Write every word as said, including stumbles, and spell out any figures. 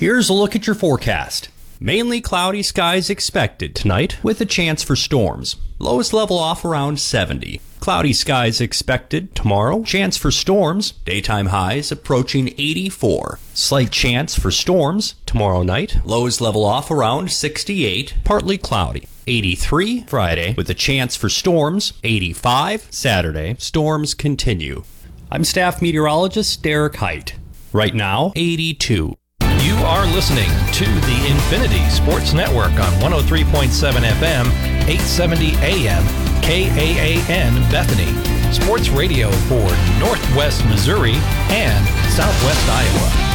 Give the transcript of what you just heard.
Here's a look at your forecast. Mainly cloudy skies expected tonight with a chance for storms. Lows level off around seventy. Cloudy skies expected tomorrow. Chance for storms. Daytime highs approaching eighty-four. Slight chance for storms tomorrow night. Lows level off around sixty-eight. Partly cloudy. eighty-three Friday with a chance for storms. eighty-five Saturday. Storms continue. I'm staff meteorologist Derek Height. Right now, eighty-two. You are listening to the Infinity Sports Network on one oh three point seven F M, eight seventy A M, K A A N Bethany. Sports radio for Northwest Missouri and Southwest Iowa.